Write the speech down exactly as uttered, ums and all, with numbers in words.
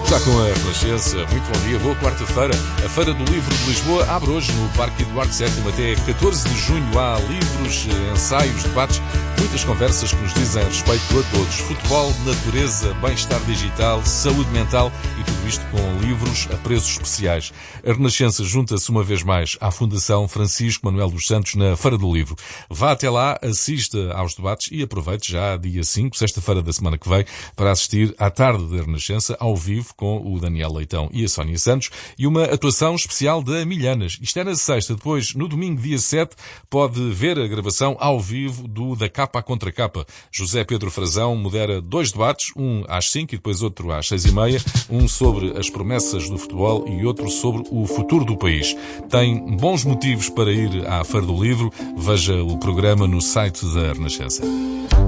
Já com a Renascença, muito bom dia, boa quarta-feira. A Feira do Livro de Lisboa abre hoje no Parque Eduardo sétimo até catorze de junho. Há livros, ensaios, debates, muitas conversas que nos dizem respeito a todos. Futebol, natureza, bem-estar digital, saúde mental e tudo isto com livros a preços especiais. A Renascença junta-se uma vez mais à Fundação Francisco Manuel dos Santos na Feira do Livro. Vá até lá, assista aos debates e aproveite já dia cinco, sexta-feira da semana que vem, para assistir à tarde da Renascença ao vivo com o Daniel Leitão e a Sónia Santos e uma atuação especial da Milhanas. Isto é na sexta. Depois, no domingo, dia sete, pode ver a gravação ao vivo do Da Capa à Contra Capa. José Pedro Frazão modera dois debates, um às cinco e depois outro às seis e meia, um sobre as promessas do futebol e outro sobre o futuro do país. Tem bons motivos para ir à Feira do Livro. Veja o programa no site da Renascença.